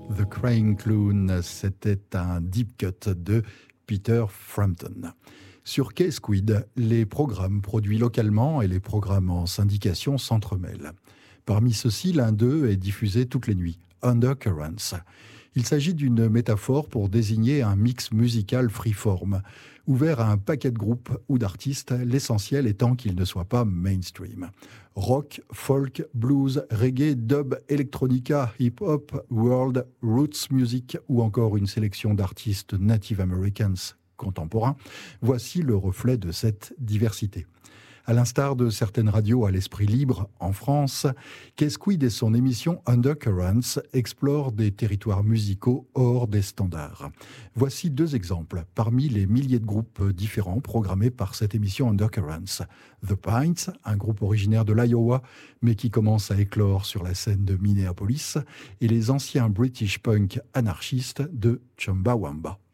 The Crying Clown, c'était un deep cut de Peter Frampton. Sur K-Squid, les programmes produits localement et les programmes en syndication s'entremêlent. Parmi ceux-ci, l'un d'eux est diffusé toutes les nuits, Undercurrents. Il s'agit d'une métaphore pour désigner un mix musical freeform, ouvert à un paquet de groupes ou d'artistes, l'essentiel étant qu'il ne soit pas mainstream. Rock, folk, blues, reggae, dub, electronica, hip-hop, world, roots music ou encore une sélection d'artistes Native Americans contemporains, voici le reflet de cette diversité. À l'instar de certaines radios à l'esprit libre en France, K-Squid et son émission Undercurrents explorent des territoires musicaux hors des standards. Voici deux exemples parmi les milliers de groupes différents programmés par cette émission Undercurrents. The Pints, un groupe originaire de l'Iowa, mais qui commence à éclore sur la scène de Minneapolis, et les anciens British punk anarchistes de Chumbawamba.